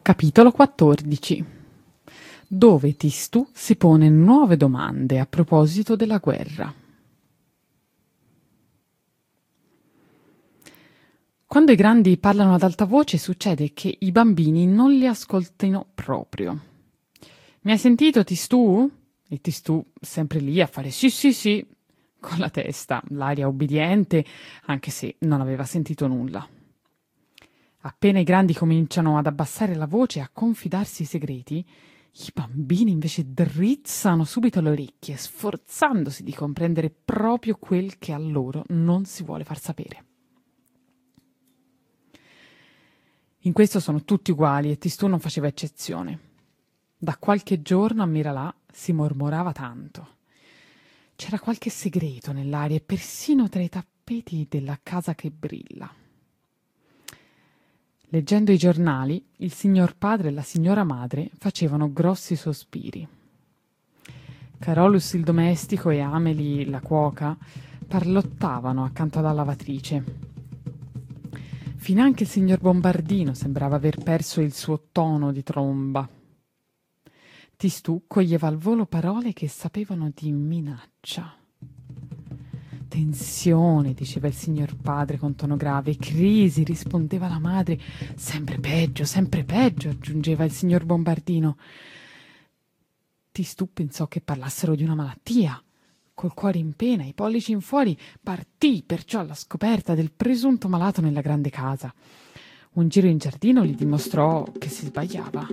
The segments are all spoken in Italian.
Capitolo 14, dove Tistù si pone nuove domande a proposito della guerra. Quando i grandi parlano ad alta voce succede che i bambini non li ascoltino proprio. Mi hai sentito, Tistù? E Tistù sempre lì a fare sì sì sì con la testa, l'aria obbediente, anche se non aveva sentito nulla. Appena i grandi cominciano ad abbassare la voce e a confidarsi i segreti, i bambini invece drizzano subito le orecchie, sforzandosi di comprendere proprio quel che a loro non si vuole far sapere. In questo sono tutti uguali e Tistù non faceva eccezione. Da qualche giorno a Miralà si mormorava tanto. C'era qualche segreto nell'aria e persino tra i tappeti della casa che brilla. Leggendo i giornali, il signor padre e la signora madre facevano grossi sospiri. Carolus il domestico e Amelie la cuoca parlottavano accanto alla lavatrice. Finanche il signor Bombardino sembrava aver perso il suo tono di tromba. Tistù coglieva al volo parole che sapevano di minaccia. Tensione, diceva il signor padre con tono grave. Crisi, rispondeva la madre. Sempre peggio, aggiungeva il signor Bombardino. Tistù pensò che parlassero di una malattia. Col cuore in pena, i pollici in fuori, partì perciò alla scoperta del presunto malato nella grande casa. Un giro in giardino gli dimostrò che si sbagliava.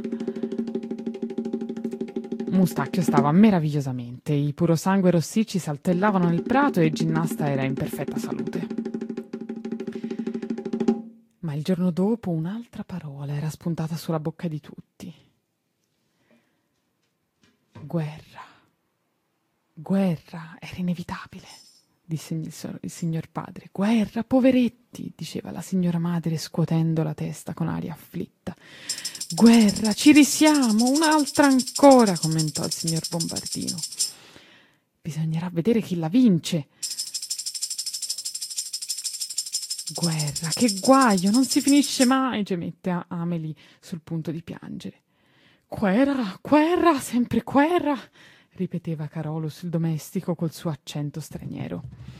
Mustacchio stava meravigliosamente, i purosangue rossicci saltellavano nel prato e il ginnasta era in perfetta salute. Ma il giorno dopo un'altra parola era spuntata sulla bocca di tutti. Guerra, era inevitabile, disse il signor padre. Guerra, poveretti, diceva la signora madre scuotendo la testa con aria afflitta. Guerra, ci risiamo, un'altra ancora, commentò il signor Bombardino. Bisognerà vedere chi la vince. Guerra, che guaio, non si finisce mai, gemette Amelie sul punto di piangere. Guerra, sempre guerra, ripeteva Carolus il domestico col suo accento straniero.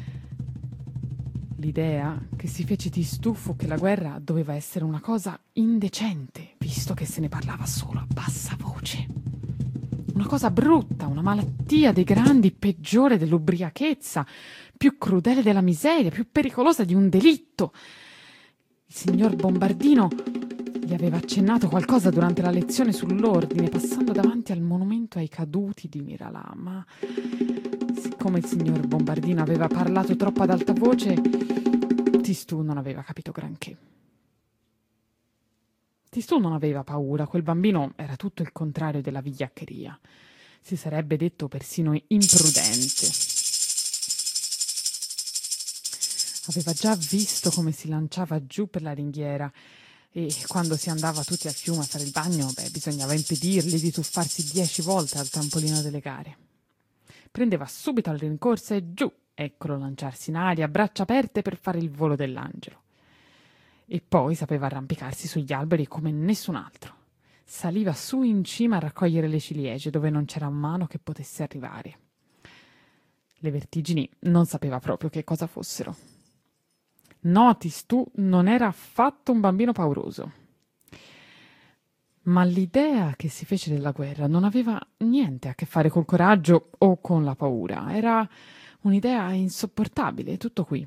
L'idea che si fece Tistù fu che la guerra doveva essere una cosa indecente, visto che se ne parlava solo a bassa voce. Una cosa brutta, una malattia dei grandi, peggiore dell'ubriachezza, più crudele della miseria, più pericolosa di un delitto. Il signor Bombardino gli aveva accennato qualcosa durante la lezione sull'ordine, passando davanti al monumento ai caduti di Miralà, ma siccome il signor Bombardino aveva parlato troppo ad alta voce, Tistù non aveva capito granché. Tistù non aveva paura, quel bambino era tutto il contrario della vigliaccheria. Si sarebbe detto persino imprudente. Aveva già visto come si lanciava giù per la ringhiera e quando si andava tutti al fiume a fare il bagno, bisognava impedirgli di tuffarsi 10 volte al trampolino delle gare. Prendeva subito la rincorsa e giù, eccolo lanciarsi in aria, a braccia aperte per fare il volo dell'angelo. E poi sapeva arrampicarsi sugli alberi come nessun altro. Saliva su in cima a raccogliere le ciliegie dove non c'era mano che potesse arrivare. Le vertigini non sapeva proprio che cosa fossero. No, Tistù non era affatto un bambino pauroso. Ma l'idea che si fece della guerra non aveva niente a che fare col coraggio o con la paura. Era un'idea insopportabile, tutto qui.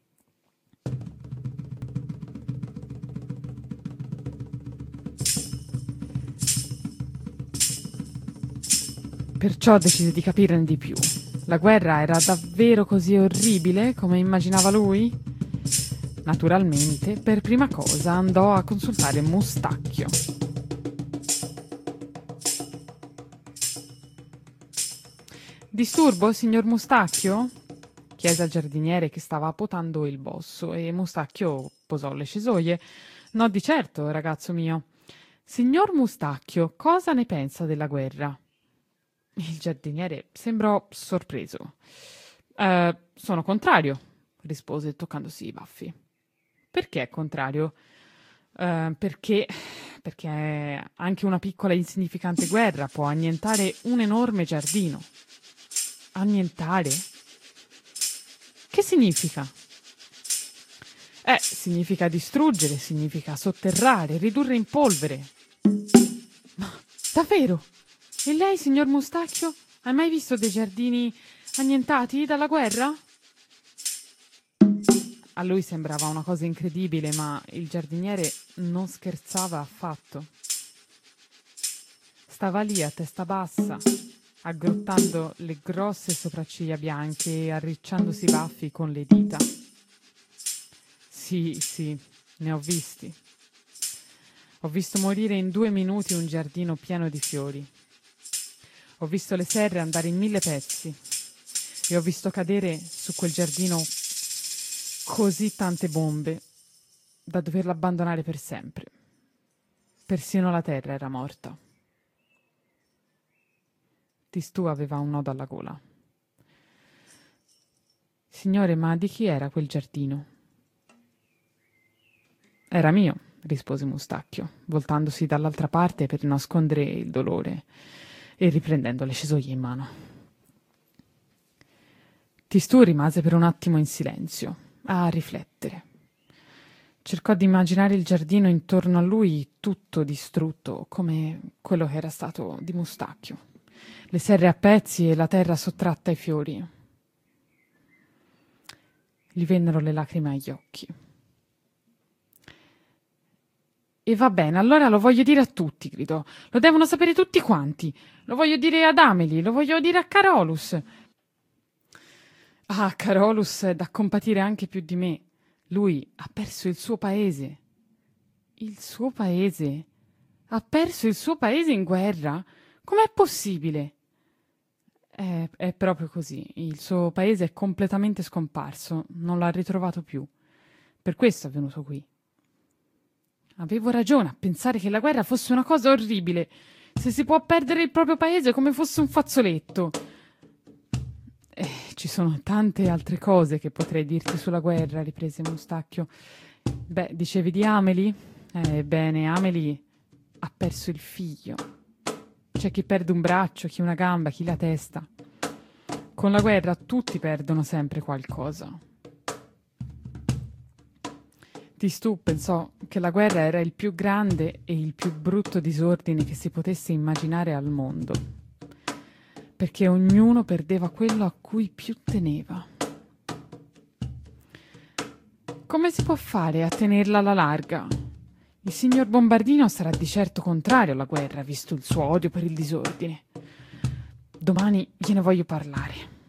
Perciò decise di capirne di più. La guerra era davvero così orribile come immaginava lui? Naturalmente, per prima cosa andò a consultare Mustacchio. Disturbo, signor Mustacchio? Chiese al giardiniere che stava potando il bosso e Mustacchio posò le cesoie. No, di certo, ragazzo mio. Signor Mustacchio, cosa ne pensa della guerra? Il giardiniere sembrò sorpreso. Sono contrario, rispose toccandosi i baffi. Perché è contrario? Perché perché anche una piccola e insignificante guerra può annientare un enorme giardino. Annientare? Che significa? Significa distruggere, significa sotterrare, ridurre in polvere. Ma davvero? E lei, signor Mustacchio, ha mai visto dei giardini annientati dalla guerra? A lui sembrava una cosa incredibile, ma il giardiniere non scherzava affatto. Stava lì a testa bassa, aggrottando le grosse sopracciglia bianche e arricciandosi i baffi con le dita. Sì, ne ho visti. Ho visto morire in 2 minuti un giardino pieno di fiori. Ho visto le serre andare in 1000 pezzi e ho visto cadere su quel giardino così tante bombe da doverlo abbandonare per sempre. Persino la terra era morta. Tistù aveva un nodo alla gola. Signore, ma di chi era quel giardino? Era mio, rispose Mustacchio, voltandosi dall'altra parte per nascondere il dolore e riprendendo le cesoie in mano. Tistù rimase per un attimo in silenzio, a riflettere. Cercò di immaginare il giardino intorno a lui tutto distrutto, come quello che era stato di Mustacchio. Le serre a pezzi e la terra sottratta ai fiori. Gli vennero le lacrime agli occhi. E va bene, allora lo voglio dire a tutti, gridò. Lo devono sapere tutti quanti. Lo voglio dire ad Amelie, lo voglio dire a Carolus. Ah, Carolus è da compatire anche più di me. Lui ha perso il suo paese. Il suo paese? Ha perso il suo paese in guerra? Com'è possibile? È proprio così. Il suo paese è completamente scomparso. Non l'ha ritrovato più. Per questo è venuto qui. Avevo ragione a pensare che la guerra fosse una cosa orribile. Se si può perdere il proprio paese come fosse un fazzoletto. Ci sono tante altre cose che potrei dirti sulla guerra, riprese Mustacchio. Beh, dicevi di Amelie? Ebbene, Amelie ha perso il figlio. C'è chi perde un braccio, chi una gamba, chi la testa. Con la guerra tutti perdono sempre qualcosa. Tistù pensò che la guerra era il più grande e il più brutto disordine che si potesse immaginare al mondo, perché ognuno perdeva quello a cui più teneva. Come si può fare a tenerla alla larga? Il signor Bombardino sarà di certo contrario alla guerra, visto il suo odio per il disordine. Domani gliene voglio parlare.